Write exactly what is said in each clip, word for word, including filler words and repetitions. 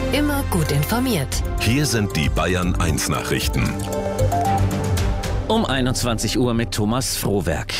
Immer gut informiert. Hier sind die Bayern eins Nachrichten. Um einundzwanzig Uhr mit Thomas Frohwerk.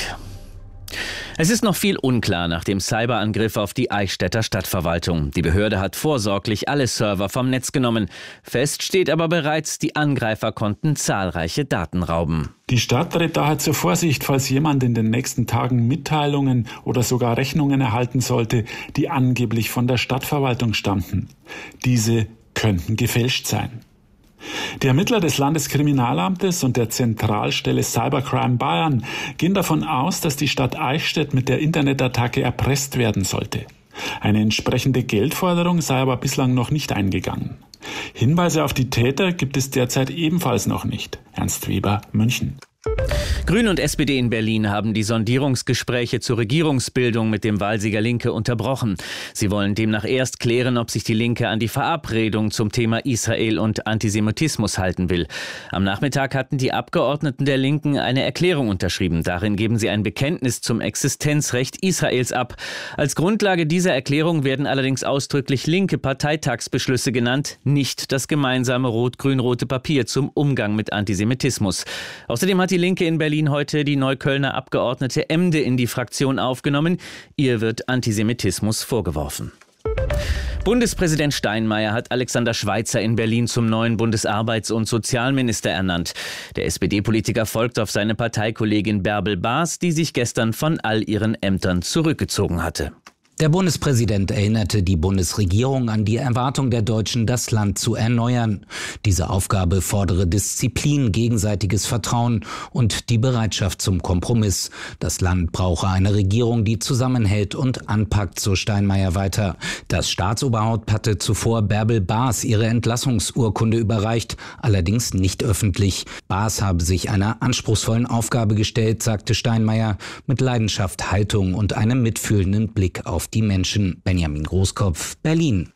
Es ist noch viel unklar nach dem Cyberangriff auf die Eichstätter Stadtverwaltung. Die Behörde hat vorsorglich alle Server vom Netz genommen. Fest steht aber bereits, die Angreifer konnten zahlreiche Daten rauben. Die Stadt rät daher zur Vorsicht, falls jemand in den nächsten Tagen Mitteilungen oder sogar Rechnungen erhalten sollte, die angeblich von der Stadtverwaltung stammten. Diese könnten gefälscht sein. Die Ermittler des Landeskriminalamtes und der Zentralstelle Cybercrime Bayern gehen davon aus, dass die Stadt Eichstätt mit der Internetattacke erpresst werden sollte. Eine entsprechende Geldforderung sei aber bislang noch nicht eingegangen. Hinweise auf die Täter gibt es derzeit ebenfalls noch nicht. Ernst Weber, München. Grüne und S P D in Berlin haben die Sondierungsgespräche zur Regierungsbildung mit dem Wahlsieger Linke unterbrochen. Sie wollen demnach erst klären, ob sich die Linke an die Verabredung zum Thema Israel und Antisemitismus halten will. Am Nachmittag hatten die Abgeordneten der Linken eine Erklärung unterschrieben. Darin geben sie ein Bekenntnis zum Existenzrecht Israels ab. Als Grundlage dieser Erklärung werden allerdings ausdrücklich linke Parteitagsbeschlüsse genannt, nicht das gemeinsame rot-grün-rote Papier zum Umgang mit Antisemitismus. Außerdem hat die Linke in Berlin heute die Neuköllner Abgeordnete Emde in die Fraktion aufgenommen. Ihr wird Antisemitismus vorgeworfen. Bundespräsident Steinmeier hat Alexander Schweitzer in Berlin zum neuen Bundesarbeits- und Sozialminister ernannt. Der S P D-Politiker folgt auf seine Parteikollegin Bärbel Baas, die sich gestern von all ihren Ämtern zurückgezogen hatte. Der Bundespräsident erinnerte die Bundesregierung an die Erwartung der Deutschen, das Land zu erneuern. Diese Aufgabe fordere Disziplin, gegenseitiges Vertrauen und die Bereitschaft zum Kompromiss. Das Land brauche eine Regierung, die zusammenhält und anpackt, so Steinmeier weiter. Das Staatsoberhaupt hatte zuvor Bärbel Baas ihre Entlassungsurkunde überreicht, allerdings nicht öffentlich. Baas habe sich einer anspruchsvollen Aufgabe gestellt, sagte Steinmeier, mit Leidenschaft, Haltung und einem mitfühlenden Blick auf die Menschen. Benjamin Großkopf, Berlin.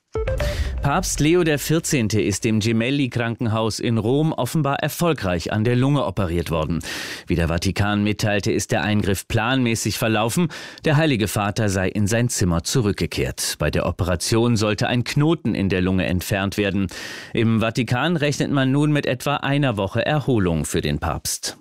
Papst Leo der vierzehnte ist im Gemelli-Krankenhaus in Rom offenbar erfolgreich an der Lunge operiert worden. Wie der Vatikan mitteilte, ist der Eingriff planmäßig verlaufen. Der Heilige Vater sei in sein Zimmer zurückgekehrt. Bei der Operation sollte ein Knoten in der Lunge entfernt werden. Im Vatikan rechnet man nun mit etwa einer Woche Erholung für den Papst.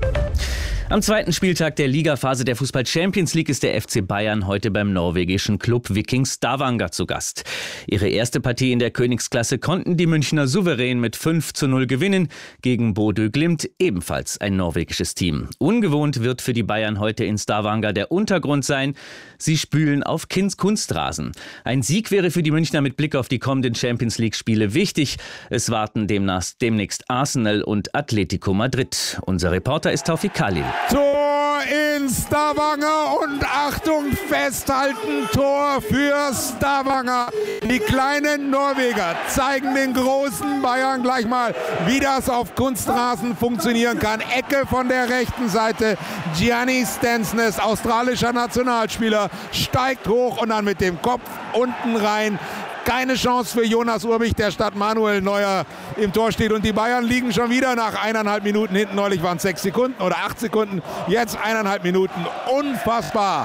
Am zweiten Spieltag der Ligaphase der Fußball-Champions League ist der F C Bayern heute beim norwegischen Club Viking Stavanger zu Gast. Ihre erste Partie in der Königsklasse konnten die Münchner souverän mit fünf zu null gewinnen, gegen Bodø Glimt, ebenfalls ein norwegisches Team. Ungewohnt wird für die Bayern heute in Stavanger der Untergrund sein. Sie spülen auf Kunstrasen. Ein Sieg wäre für die Münchner mit Blick auf die kommenden Champions League-Spiele wichtig. Es warten demnächst Arsenal und Atletico Madrid. Unser Reporter ist Taufik Khalil. Tor in Stavanger und Achtung, festhalten, Tor für Stavanger. Die kleinen Norweger zeigen den großen Bayern gleich mal, wie das auf Kunstrasen funktionieren kann. Ecke von der rechten Seite, Gianni Stensnes, australischer Nationalspieler, steigt hoch und dann mit dem Kopf unten rein. Keine Chance für Jonas Urbich, der statt Manuel Neuer im Tor steht. Und die Bayern liegen schon wieder nach eineinhalb Minuten hinten. Neulich waren es sechs Sekunden oder acht Sekunden. Jetzt eineinhalb Minuten. Unfassbar.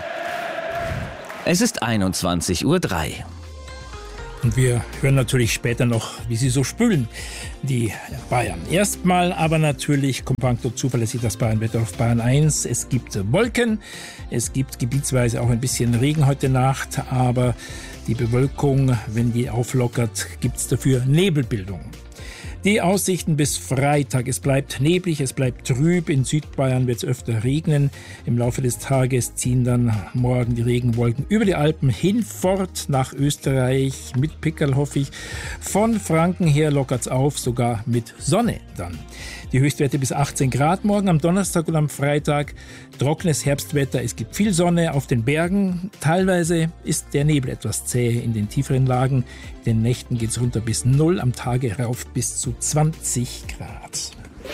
Es ist einundzwanzig Uhr drei. Und wir hören natürlich später noch, wie sie so spülen, die Bayern. Erstmal aber natürlich kompakto zuverlässig das Bayernwetter auf Bayern eins. Es gibt Wolken, es gibt gebietsweise auch ein bisschen Regen heute Nacht, aber die Bewölkung, wenn die auflockert, gibt es dafür Nebelbildung. Die Aussichten bis Freitag. Es bleibt neblig, es bleibt trüb. In Südbayern wird es öfter regnen. Im Laufe des Tages ziehen dann morgen die Regenwolken über die Alpen hinfort nach Österreich. Mit Pickerl hoffe ich. Von Franken her lockert es auf, sogar mit Sonne dann. Die Höchstwerte bis achtzehn Grad morgen am Donnerstag und am Freitag. Trockenes Herbstwetter, es gibt viel Sonne auf den Bergen. Teilweise ist der Nebel etwas zäh in den tieferen Lagen. In den Nächten geht es runter bis null, am Tage rauf bis zu zwanzig Grad.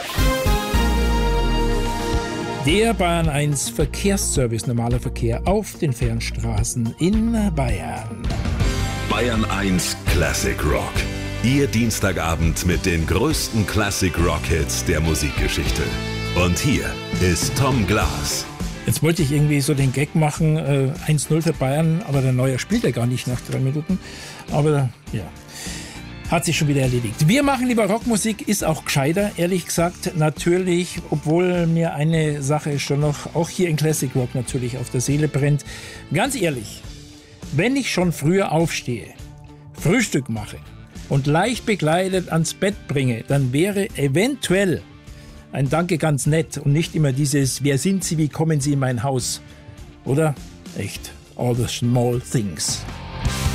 Der Bayern eins Verkehrsservice, normaler Verkehr auf den Fernstraßen in Bayern. Bayern eins Classic Rock. Ihr Dienstagabend mit den größten Classic Rock Hits der Musikgeschichte. Und hier ist Tom Glas. Jetzt wollte ich irgendwie so den Gag machen, äh, eins null für Bayern, aber der Neuer spielt ja gar nicht nach drei Minuten. Aber ja. Hat sich schon wieder erledigt. Wir machen lieber Rockmusik, ist auch gescheiter, ehrlich gesagt. Natürlich, obwohl mir eine Sache schon noch, auch hier in Classic Rock natürlich auf der Seele brennt. Ganz ehrlich, wenn ich schon früher aufstehe, Frühstück mache und leicht bekleidet ans Bett bringe, dann wäre eventuell ein Danke ganz nett und nicht immer dieses, wer sind Sie, wie kommen Sie in mein Haus? Oder? Echt, all the small things.